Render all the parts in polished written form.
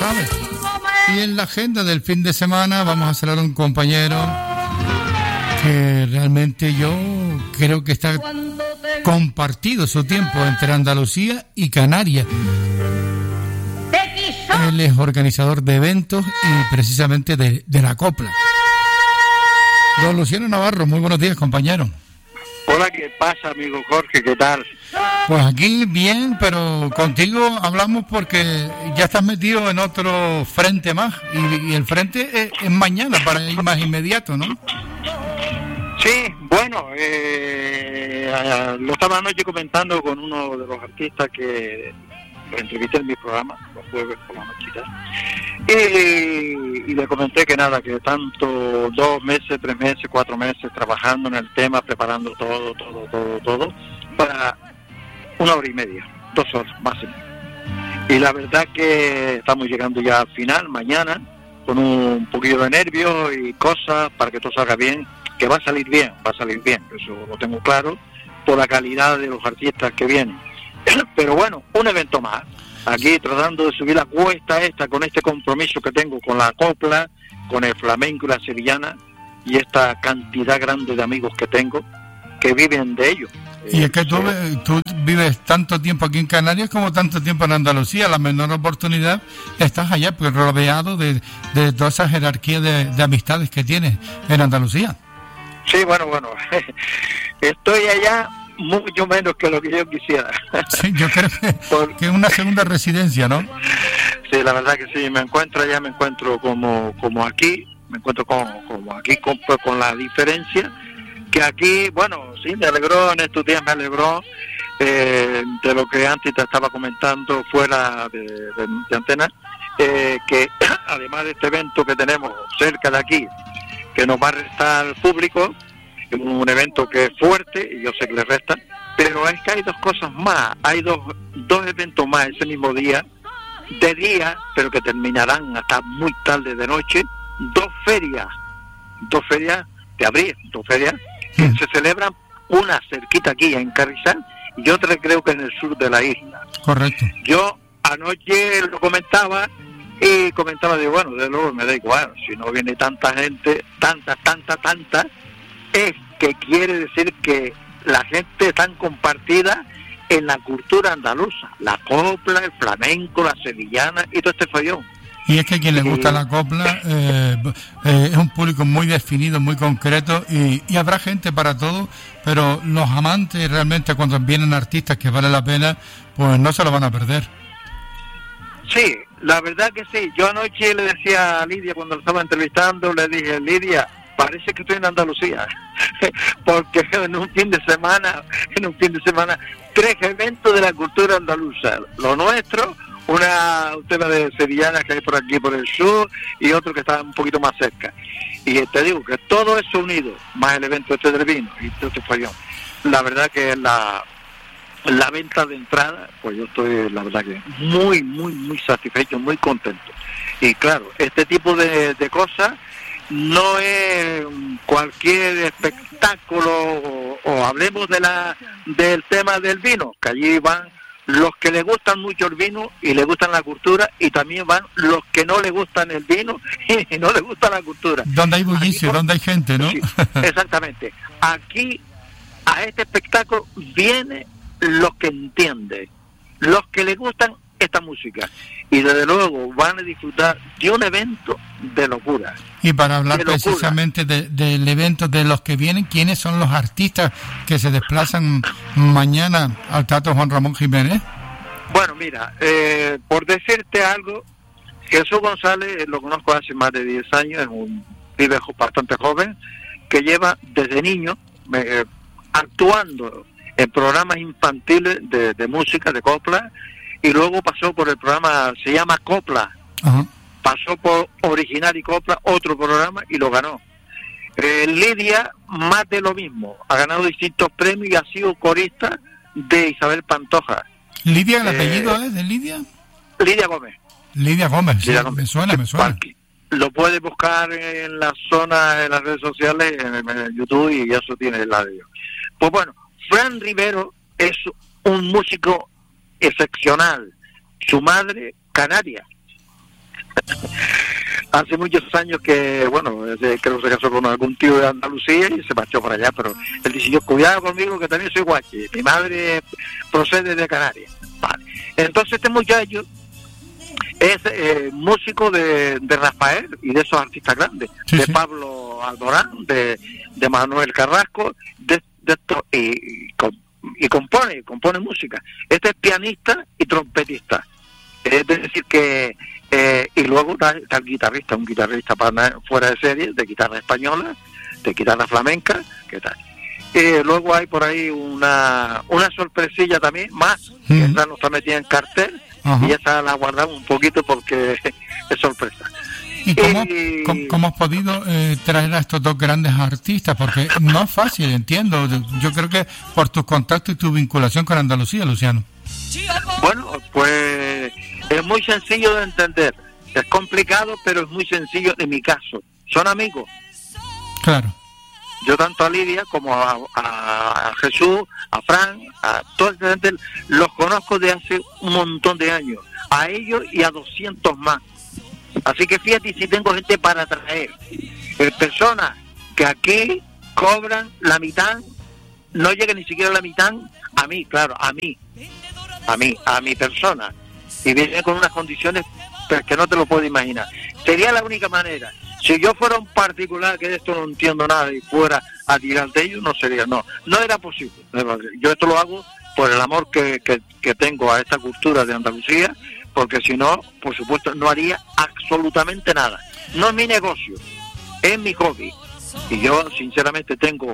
sabes. Y en la agenda del fin de semana vamos a hablar a un compañero que realmente yo creo que está compartido su tiempo entre Andalucía y Canarias. Él es organizador de eventos y precisamente de la copla. Don Luciano Navarro, muy buenos días, compañero. Hola, ¿qué pasa, amigo Jorge? ¿Qué tal? Pues aquí bien, pero contigo hablamos porque ya estás metido en otro frente más y el frente es mañana para ir más inmediato, ¿no? Sí, bueno, lo estaba anoche comentando con uno de los artistas que lo entrevisté en mi programa, los jueves por la nochita, y le comenté que nada, que tanto 2 meses, 3 meses, 4 meses trabajando en el tema, preparando todo, para 1 hora y media, 2 horas máximo. Y la verdad que estamos llegando ya al final, mañana, con un poquillo de nervios y cosas para que todo salga bien, que va a salir bien, eso lo tengo claro, por la calidad de los artistas que vienen. Pero bueno, un evento más, aquí tratando de subir la cuesta esta, con este compromiso que tengo con la copla, con el flamenco y la sevillana, y esta cantidad grande de amigos que tengo, que viven de ello. Y es que tú vives tanto tiempo aquí en Canarias como tanto tiempo en Andalucía. La menor oportunidad estás allá, pues rodeado de toda esa jerarquía de amistades que tienes en Andalucía. Sí, bueno, estoy allá mucho menos que lo que yo quisiera. Sí, yo creo que es una segunda residencia, ¿no? Sí, la verdad que sí, me encuentro como aquí, me encuentro como aquí con la diferencia que aquí, bueno, sí, me alegró en estos días, de lo que antes te estaba comentando fuera de antena, que además de este evento que tenemos cerca de aquí, que nos va a restar público, un evento que es fuerte, y yo sé que le resta, pero es que hay 2 cosas más, hay dos eventos más ese mismo día, pero que terminarán hasta muy tarde de noche, 2 ferias de abril, 2 ferias, que se celebran, una cerquita aquí en Carrizal y otra creo que en el sur de la isla. Correcto. Yo anoche lo comentaba, digo, bueno, de luego me da igual, si no viene tanta gente, tanta, es que quiere decir que la gente está compartida en la cultura andaluza, la copla, el flamenco, la sevillana y todo este follón. Y es que a quien le gusta la copla es un público muy definido, muy concreto, y habrá gente para todo, pero los amantes realmente, cuando vienen artistas que vale la pena, pues no se lo van a perder. Sí, la verdad que sí. Yo anoche le decía a Lidia, cuando lo estaba entrevistando, le dije, Lidia, parece que estoy en Andalucía, porque en un fin de semana 3 eventos de la cultura andaluza, lo nuestro, un tema de sevillanas que hay por aquí por el sur y otro que está un poquito más cerca, y te digo que todo eso unido, más el evento este del vino y todo este follón, la verdad que la venta de entrada, pues yo estoy, la verdad que muy satisfecho, muy contento. Y claro, este tipo de cosas no es cualquier espectáculo, o hablemos del tema del vino, que allí van los que les gustan mucho el vino y les gustan la cultura, y también van los que no les gustan el vino y no les gusta la cultura. Donde hay bullicio, donde hay gente, ¿no? Sí, exactamente. Aquí, a este espectáculo, viene los que entienden, los que les gustan esta música, y desde luego van a disfrutar de un evento de locura. Y para hablar precisamente del evento, de los que vienen, ¿quiénes son los artistas que se desplazan mañana al Teatro Juan Ramón Jiménez? Bueno, mira, por decirte algo, Jesús González lo conozco hace más de 10 años, es un pibe bastante joven, que lleva desde niño actuando en programas infantiles de música, de copla, y luego pasó por el programa, se llama Copla. Ajá. Pasó por Original y Copla, otro programa, y lo ganó. Lidia, más de lo mismo, ha ganado distintos premios y ha sido corista de Isabel Pantoja. ¿Lidia, el apellido es de Lidia? Lidia Gómez. Lidia Gómez, sí, Lidia Gómez. Me suena. Lo puedes buscar en la zona, en las redes sociales, en YouTube, y eso tiene el audio. Pues bueno, Fran Rivero es un músico excepcional. Su madre, canaria. Hace muchos años que, bueno, creo que se casó con algún tío de Andalucía y se marchó para allá, pero él dice, yo cuidado conmigo que también soy guache, mi madre procede de Canarias. Vale. Entonces este muchacho es músico de Rafael y de esos artistas grandes, sí, de sí. Pablo Alborán, de Manuel Carrasco, de esto, y compone música. Este es pianista y trompetista. Es decir que y luego está el guitarrista, un guitarrista fuera de serie, de guitarra española, de guitarra flamenca, ¿qué tal? Luego hay por ahí una sorpresilla también más, que esta no está metida en cartel. Ajá. Y esa la guardamos un poquito porque es sorpresa. ¿Y cómo has podido traer a estos dos grandes artistas? Porque no es fácil, entiendo. Yo creo que por tus contactos y tu vinculación con Andalucía, Luciano. Bueno, pues es muy sencillo de entender. Es complicado, pero es muy sencillo en mi caso. Son amigos. Claro. Yo tanto a Lidia como a Jesús, a Fran, a toda esa gente, los conozco de hace un montón de años. A ellos y a 200 más. Así que fíjate si tengo gente para traer. Personas que aquí cobran la mitad, no llega ni siquiera a la mitad, a mí, claro, a mi persona. Y viene con unas condiciones que no te lo puedo imaginar. Sería la única manera. Si yo fuera un particular que de esto no entiendo nada y fuera a tirar de ellos, no era posible. Yo esto lo hago por el amor que tengo a esta cultura de Andalucía, porque si no, por supuesto, no haría absolutamente nada. No es mi negocio, es mi hobby. Y yo, sinceramente, tengo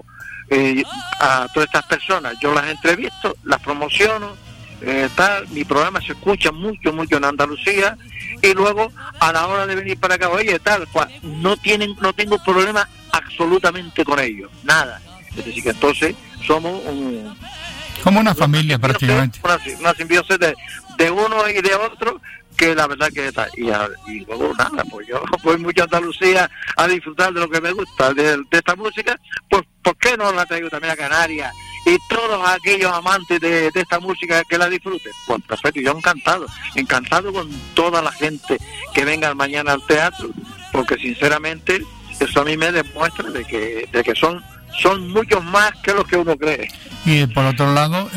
a todas estas personas, yo las entrevisto, las promociono, mi programa se escucha mucho en Andalucía, y luego a la hora de venir para acá, oye, no tengo problema absolutamente con ellos, nada. Es decir, que entonces somos como una familia prácticamente. Una simbiosis de uno y de otro, que la verdad que está. Y luego nada, pues yo voy mucho a Andalucía a disfrutar de lo que me gusta, de esta música, pues ¿por qué no la traigo también a Canarias? Y todos aquellos amantes de esta música que la disfruten. Pues perfecto, yo encantado con toda la gente que venga mañana al teatro, porque sinceramente eso a mí me demuestra de que son muchos más que los que uno cree. Y por otro lado,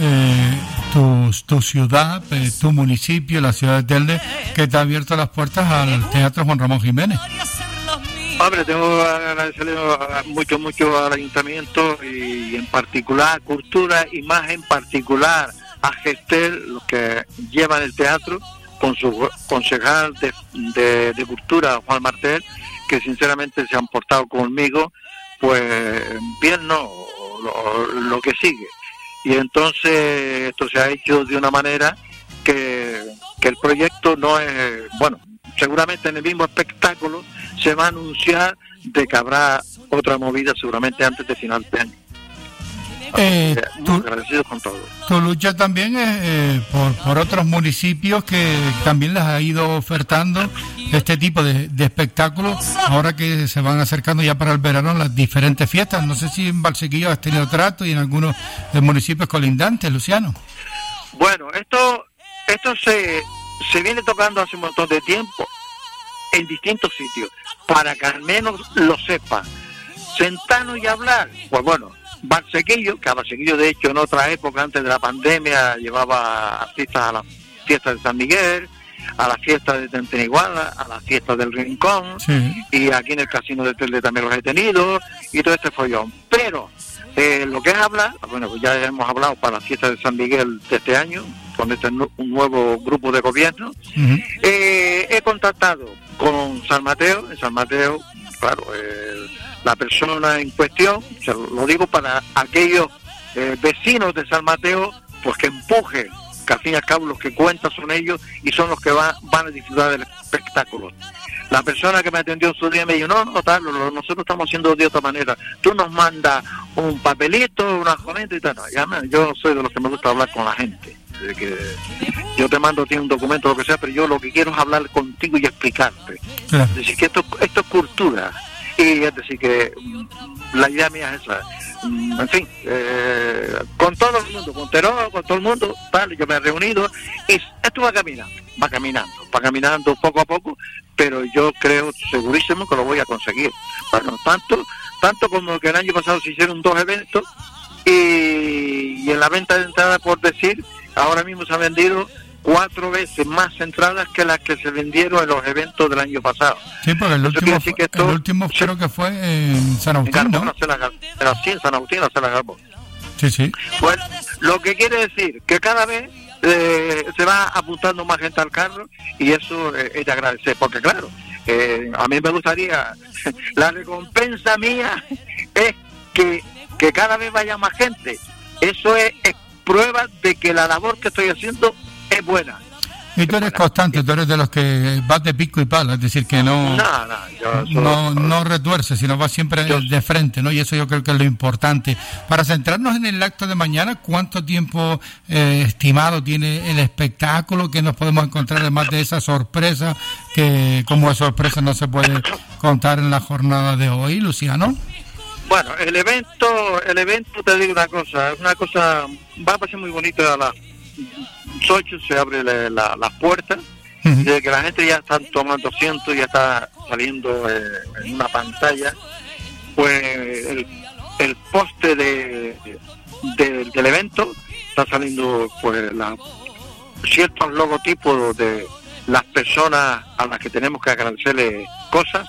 tu ciudad, tu municipio, la ciudad de Telde, que te ha abierto las puertas al Teatro Juan Ramón Jiménez. Hombre, tengo que agradecerle mucho al ayuntamiento y en particular a Cultura y más en particular a Gestel, los que llevan el teatro, con su concejal de Cultura, Juan Martel, que sinceramente se han portado conmigo, pues bien, no, lo que sigue. Y entonces esto se ha hecho de una manera que el proyecto no es, bueno, seguramente en el mismo espectáculo se va a anunciar de que habrá otra movida seguramente antes de final de año. Muy agradecido con todo. Tu lucha también es por otros municipios que también les ha ido ofertando este tipo de espectáculos, ahora que se van acercando ya para el verano las diferentes fiestas. No sé si en Valsequillo has tenido trato y en algunos municipios colindantes, Luciano. Bueno, esto se viene tocando hace un montón de tiempo en distintos sitios, para que al menos lo sepa. Sentarnos y hablar, pues bueno, Valsequillo, que a Valsequillo de hecho en otra época antes de la pandemia llevaba artistas a las fiestas de San Miguel, a las fiestas de Tenteniguala, a las fiestas del Rincón, sí. Y aquí en el Casino de Telde también los he tenido, y todo este follón. Pero lo que es hablar, bueno, pues ya hemos hablado para las fiestas de San Miguel de este año, con un nuevo grupo de gobierno. Uh-huh. He contactado con San Mateo, en San Mateo, claro, la persona en cuestión, se lo digo para aquellos vecinos de San Mateo, pues que empujen, que al fin y al cabo los que cuentan son ellos y son los que van a disfrutar del espectáculo. La persona que me atendió en su día me dijo, no, nosotros estamos haciendo de otra manera. Tú nos mandas un papelito, una comenta y tal. No, ya, yo soy de los que me gusta hablar con la gente. De que yo te mando a ti un documento, lo que sea, pero yo lo que quiero es hablar contigo y explicarte. Es decir, que esto es cultura. Y es decir, que la idea mía es esa. en fin, con todo el mundo, con Teró, con todo el mundo, tal, yo me he reunido y esto va caminando poco a poco, pero yo creo segurísimo que lo voy a conseguir. Bueno, tanto como que el año pasado se hicieron 2 eventos y en la venta de entrada, por decir, ahora mismo se han vendido 4 veces más entradas que las que se vendieron en los eventos del año pasado. Sí, porque el último creo que fue en San Agustín, ¿no? Sí, en San Agustín, la Sala Garbo. Sí. Pues lo que quiere decir que cada vez se va apuntando más gente al carro y eso es de agradecer, porque claro, a mí me gustaría, la recompensa mía es que cada vez vaya más gente. Eso es prueba de que la labor que estoy haciendo es buena. Y tú eres constante, tú eres de los que vas de pico y pala, es decir, que no retuerces, sino vas siempre de frente, ¿no? Y eso yo creo que es lo importante. Para centrarnos en el acto de mañana, ¿cuánto tiempo estimado tiene el espectáculo? ¿Qué nos podemos encontrar además de esa sorpresa, que como sorpresa no se puede contar en la jornada de hoy, Luciano? Bueno, el evento, te digo una cosa va a ser muy bonito. A las 8 se abre las puertas, desde que la gente ya está tomando asiento, ya está saliendo en una pantalla, pues el poste del evento está saliendo, pues ciertos logotipos de las personas a las que tenemos que agradecerle cosas,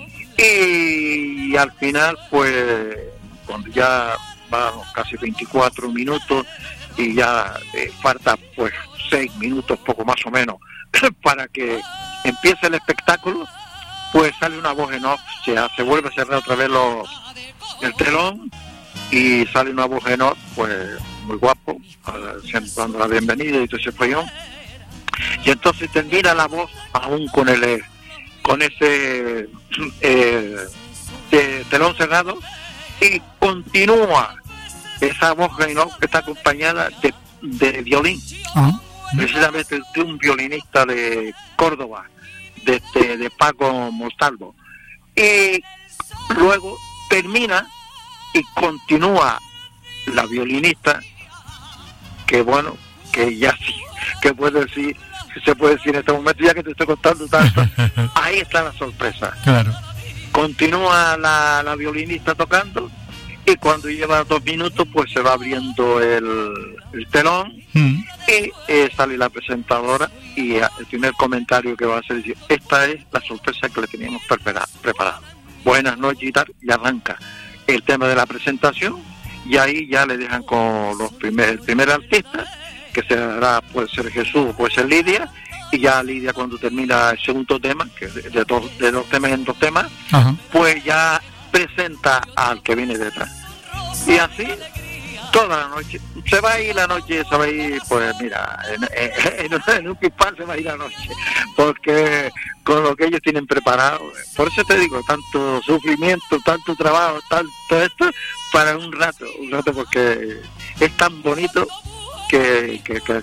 y al final, pues cuando ya vamos casi 24 minutos y ya falta pues 6 minutos, poco más o menos, para que empiece el espectáculo, pues sale una voz en off, se vuelve a cerrar otra vez el telón y sale una voz en off, pues muy guapo, dando la bienvenida y todo ese follón, y entonces termina la voz aún con ese telón cerrado, y continúa esa voz en off que está acompañada de violín, precisamente de un violinista de Córdoba, de Paco Montalvo, y luego termina y continúa la violinista, que bueno, que ya sí, que se puede decir en este momento, ya que te estoy contando tanto, ahí está la sorpresa. Claro. Continúa la violinista tocando, y cuando lleva 2 minutos, pues se va abriendo el telón, y sale la presentadora, y el primer comentario que va a hacer es: esta es la sorpresa que le teníamos preparada. Buenas noches y tal, y arranca el tema de la presentación, y ahí ya le dejan con el primer artista, que será, puede ser Jesús, puede ser Lidia, y ya Lidia, cuando termina el segundo tema, que es de 2 temas en 2 temas, pues ya presenta al que viene detrás. Y así toda la noche se va a ir, pues mira, en un pispán se va a ir la noche, porque con lo que ellos tienen preparado, por eso te digo, tanto sufrimiento, tanto trabajo, tanto esto, para un rato, porque es tan bonito que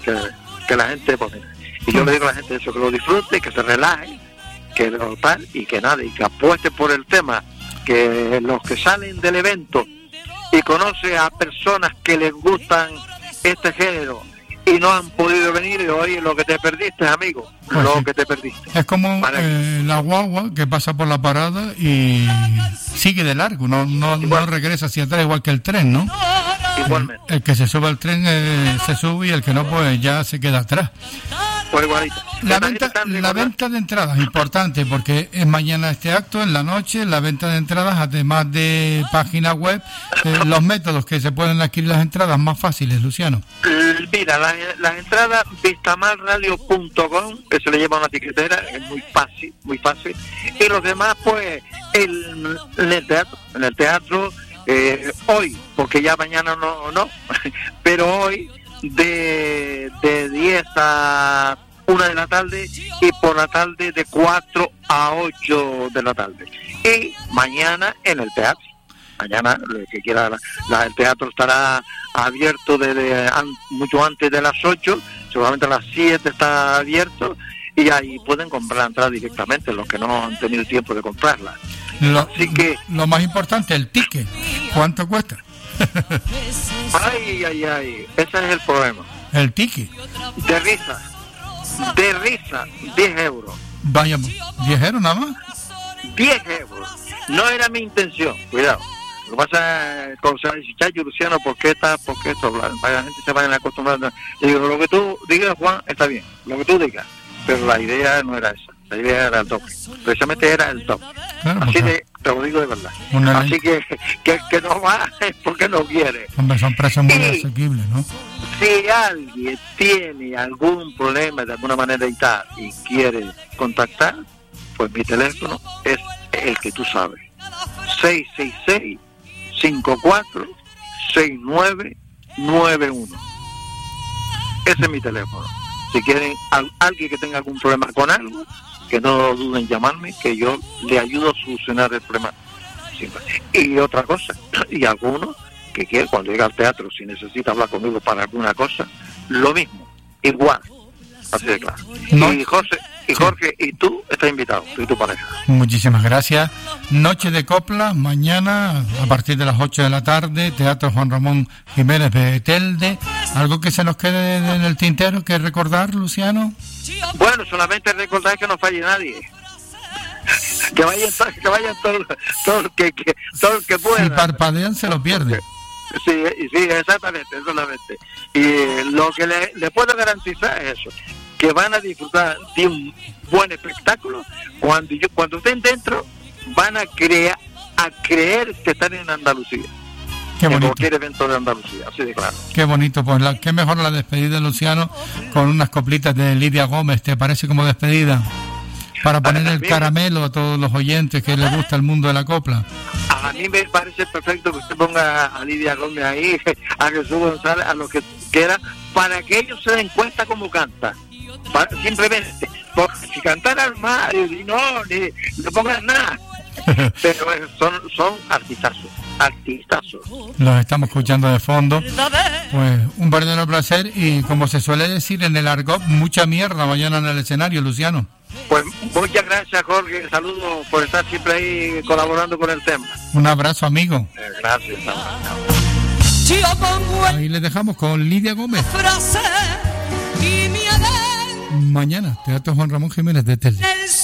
la gente, pues mira, y yo le digo a la gente eso, que lo disfrute, que se relaje, que lo tal, y que nada, y que apueste por el tema, que los que salen del evento y conocen a personas que les gustan este género y no han podido venir, y oye, lo que te perdiste, amigo, pues lo que te perdiste. Es como la guagua que pasa por la parada y sigue de largo, no regresa hacia atrás, igual que el tren, ¿no? Igualmente. El que se sube al tren se sube, y el que no, pues ya se queda atrás. Pues igualito. La venta de entradas, importante, porque es mañana este acto, en la noche, la venta de entradas, además de página web, los métodos que se pueden adquirir las entradas más fáciles, Luciano. Mira, las entradas, vistamalradio.com, que se le lleva una tiquetera, es muy fácil, y los demás, pues, en el teatro, hoy, porque ya mañana no, pero hoy, de 10 a 1 de la tarde, y por la tarde de 4 a 8 de la tarde. Y mañana en el teatro. Mañana, el que quiera, el teatro estará abierto desde mucho antes de las 8, seguramente a las 7 está abierto, y ahí pueden comprar la entrada directamente, los que no han tenido tiempo de comprarla. Así que lo más importante, el ticket, ¿cuánto cuesta? Ay, ese es el problema. El tiki. De risa, 10 euros. Vaya, 10 euros nada más. 10 euros. No era mi intención, cuidado. Lo que pasa es que se dice, Chacho, Luciano, ¿por qué esto? La gente se vayan acostumbrando. Y digo, lo que tú digas, Juan, está bien, lo que tú digas. Pero la idea no era esa, la idea era el toque. Precisamente era el toque. Claro, así que te lo digo de verdad. Así que no va es porque no quiere. Hombre, son precios muy asequibles, ¿no? Si alguien tiene algún problema de alguna manera y quiere contactar, pues mi teléfono es el que tú sabes. 666-54-6991. Ese es mi teléfono. Si quieren alguien que tenga algún problema con algo, que no duden en llamarme, que yo le ayudo a solucionar el problema. Y otra cosa, y algunos que quieren, cuando llega al teatro, si necesita hablar conmigo para alguna cosa, lo mismo, igual, así de claro. No. Y Jorge, y tú estás invitado, tú y tu pareja. Muchísimas gracias. Noche de copla, mañana a partir de las 8 de la tarde, Teatro Juan Ramón Jiménez de Telde. ¿Algo que se nos quede en el tintero que recordar, Luciano? Bueno, solamente recordar que no falle nadie. Que vayan todo el que pueda. Si parpadean se lo pierden. Sí, exactamente. Y lo que le puedo garantizar es eso, que van a disfrutar de un buen espectáculo. Cuando estén dentro, van a creer que están en Andalucía. Qué bonito. En cualquier evento de Andalucía, así de claro. Qué bonito, pues qué mejor la despedida de Luciano con unas coplitas de Lidia Gómez. ¿Te parece como despedida? Para poner el caramelo a todos los oyentes que les gusta el mundo de la copla. A mí me parece perfecto que usted ponga a Lidia Gómez ahí, a Jesús González, a los que quiera, para que ellos se den cuenta cómo canta. Simplemente, porque si cantaran más, no pongan nada. Pero son artistazos. Los estamos escuchando de fondo. Pues un verdadero placer y, como se suele decir en el argot, mucha mierda mañana en el escenario, Luciano. Pues muchas gracias, Jorge. Saludos por estar siempre ahí colaborando con el tema. Un abrazo, amigo. Gracias. Ahí les dejamos con Lidia Gómez. Mañana, Teatro Juan Ramón Jiménez de Telde.